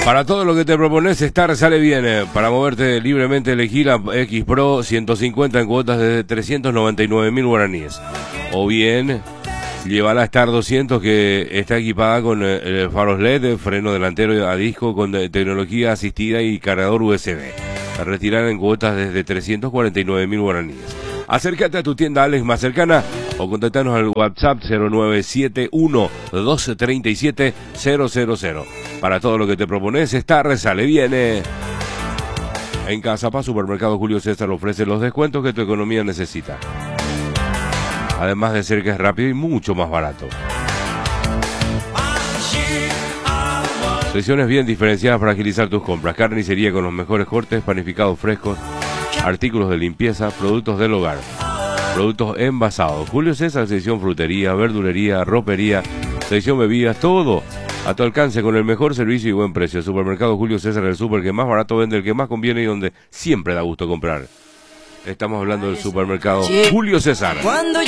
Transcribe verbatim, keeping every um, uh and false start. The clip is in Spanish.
Para todo lo que te propones, Star sale bien. Para moverte libremente, elegí la X Pro ciento cincuenta en cuotas de trescientos noventa y nueve mil guaraníes. O bien, lleva la Star doscientos, que está equipada con eh, faros L E D, freno delantero a disco con tecnología asistida y cargador U S B. A retirar en cuotas desde trescientos cuarenta y nueve mil guaraníes. Acércate a tu tienda Alex más cercana o contactanos al WhatsApp cero nueve siete uno, dos tres siete, cero cero cero. Para todo lo que te propones, Star sale viene. En Casapa, Supermercado Julio César ofrece los descuentos que tu economía necesita. Además de ser que es rápido y mucho más barato. Secciones bien diferenciadas para agilizar tus compras. Carnicería con los mejores cortes, panificados frescos, artículos de limpieza, productos del hogar, productos envasados. Julio César, sección frutería, verdulería, ropería, sección bebidas, todo a tu alcance con el mejor servicio y buen precio. Supermercado Julio César, el súper que más barato vende, el que más conviene y donde siempre da gusto comprar. Estamos hablando del supermercado Julio César.